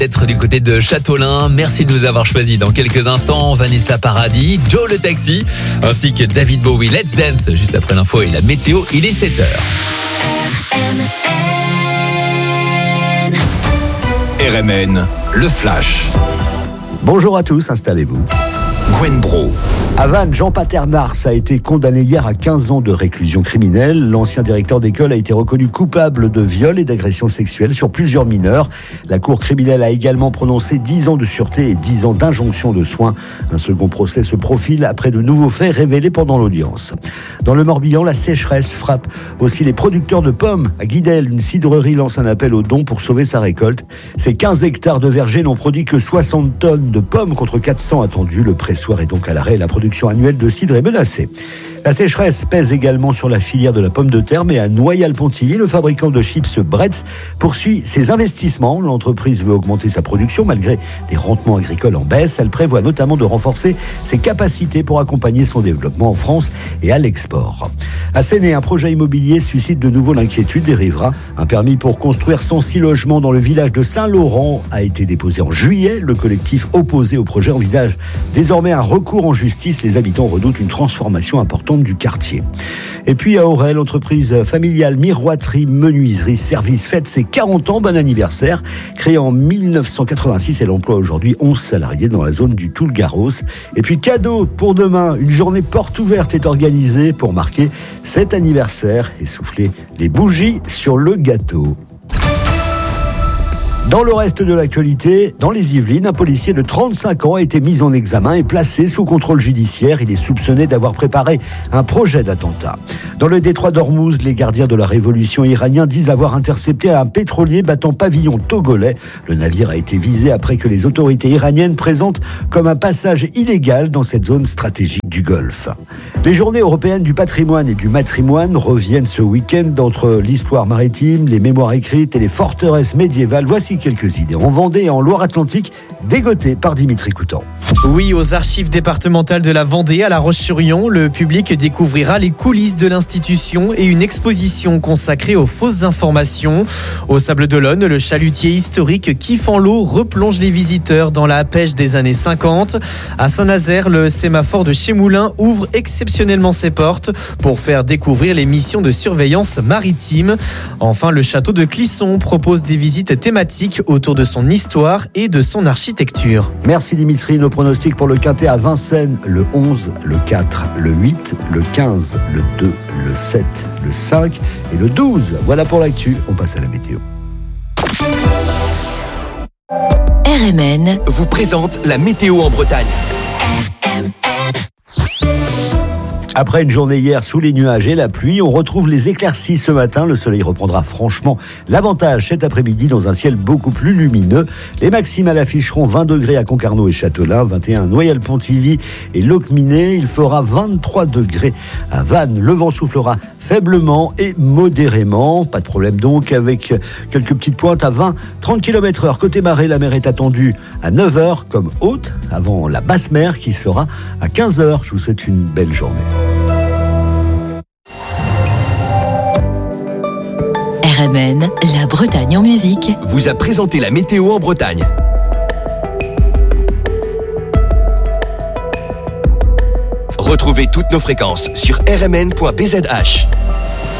D'être du côté de Châteaulin. Merci de nous avoir choisis. Dans quelques instants, Vanessa Paradis, Joe le Taxi, ainsi que David Bowie, Let's Dance. Juste après l'info et la météo, il est 7h. RMN, le Flash. Bonjour à tous, installez-vous. Gwen Bro. À Vannes, Jean Paternars a été condamné hier à 15 ans de réclusion criminelle. L'ancien directeur d'école a été reconnu coupable de viol et d'agression sexuelle sur plusieurs mineurs. La cour criminelle a également prononcé 10 ans de sûreté et 10 ans d'injonction de soins. Un second procès se profile après de nouveaux faits révélés pendant l'audience. Dans le Morbihan, la sécheresse frappe aussi les producteurs de pommes. À Guidel, une cidrerie lance un appel aux dons pour sauver sa récolte. Ces 15 hectares de vergers n'ont produit que 60 tonnes de pommes contre 400 attendues. Le pressoir est donc à l'arrêt. La production annuelle de cidre est menacée. La sécheresse pèse également sur la filière de la pomme de terre, mais à Noyal-Pontivy, le fabricant de chips Bretz poursuit ses investissements. L'entreprise veut augmenter sa production malgré des rendements agricoles en baisse. Elle prévoit notamment de renforcer ses capacités pour accompagner son développement en France et à l'export. À Séné, un projet immobilier suscite de nouveau l'inquiétude des riverains. Un permis pour construire 106 logements dans le village de Saint-Laurent a été déposé en juillet. Le collectif opposé au projet envisage désormais un recours en justice. Les habitants redoutent une transformation importante du quartier. Et puis à Auray, l'entreprise familiale Miroiterie Menuiserie Service fête ses 40 ans. Bon anniversaire. Créée en 1986, elle emploie aujourd'hui 11 salariés dans la zone du Toul-Garros. Et puis cadeau pour demain, une journée porte ouverte est organisée pour marquer cet anniversaire et souffler les bougies sur le gâteau. Dans le reste de l'actualité, dans les Yvelines, un policier de 35 ans a été mis en examen et placé sous contrôle judiciaire. Il est soupçonné d'avoir préparé un projet d'attentat. Dans le détroit d'Ormuz, les gardiens de la révolution iranienne disent avoir intercepté un pétrolier battant pavillon togolais. Le navire a été visé après que les autorités iraniennes présentent comme un passage illégal dans cette zone stratégique du Golfe. Les journées européennes du patrimoine et du matrimoine reviennent ce week-end entre l'histoire maritime, les mémoires écrites et les forteresses médiévales. Voici quelques idées en Vendée et en Loire-Atlantique, dégotées par Dimitri Coutan. Oui, aux archives départementales de la Vendée, à La Roche-sur-Yon, le public découvrira les coulisses de l'institution et une exposition consacrée aux fausses informations. Au Sable d'Olonne, le chalutier historique Kiffanlo replonge les visiteurs dans la pêche des années 50. À Saint-Nazaire, le sémaphore de Chémoulin ouvre exceptionnellement ses portes pour faire découvrir les missions de surveillance maritime. Enfin, le château de Clisson propose des visites thématiques autour de son histoire et de son architecture. Merci Dimitri. Nos pronostics pour le Quintet à Vincennes, le 11, le 4, le 8, le 15, le 2, le 7, le 5 et le 12. Voilà pour l'actu, on passe à la météo. RMN vous présente la météo en Bretagne. Après une journée hier sous les nuages et la pluie, on retrouve les éclaircies ce matin. Le soleil reprendra franchement l'avantage cet après-midi dans un ciel beaucoup plus lumineux. Les maximales afficheront 20 degrés à Concarneau et Châteaulin, 21 à Noyal-Pontivy et Locminé. Il fera 23 degrés à Vannes. Le vent soufflera faiblement et modérément. Pas de problème donc avec quelques petites pointes à 20-30 km/h. Côté marée, la mer est attendue à 9h comme haute avant la basse mer qui sera à 15h. Je vous souhaite une belle journée. RMN, la Bretagne en musique, vous a présenté la météo en Bretagne. Retrouvez toutes nos fréquences sur rmn.bzh.